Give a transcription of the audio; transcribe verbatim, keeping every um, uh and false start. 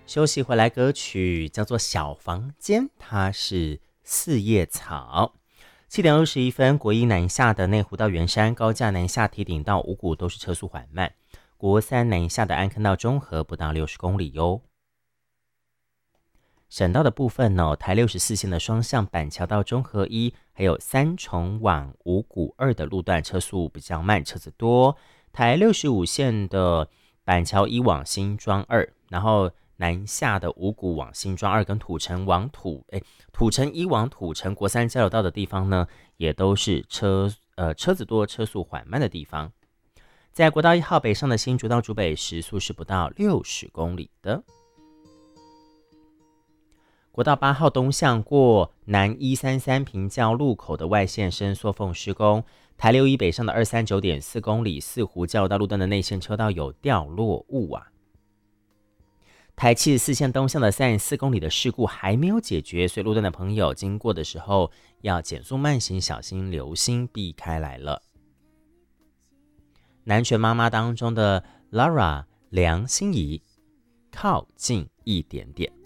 休息回来，歌曲叫做《小房间》，它是四叶草。七点二十一分，国一南下的内湖到圆山，高架南下堤顶到五股都是车速缓慢。国三南下的安坑到中和不到六十公里哟。省道的部分呢，台六十四线的双向板桥到中和一，还有三重往五股二的路段车速比较慢，车子多。台六十五线的板桥一往新庄二，然后南下的五股往新庄二跟土城往土诶土城一往土城国三交流道的地方呢，也都是车呃车子多、车速缓慢的地方。在国道一号北上的新竹到竹北时速是不到六十公里的。国道八号东向过南一三三平交路口的外线伸缩缝施工，台六一北上的二三九点四公里四湖交流道路段的内线车道有掉落物啊。台七十四线东向的三十四公里的事故还没有解决，所以路段的朋友经过的时候要减速慢行，小心留心避开来了。南拳妈妈当中的 Lara 梁心怡靠近一点点。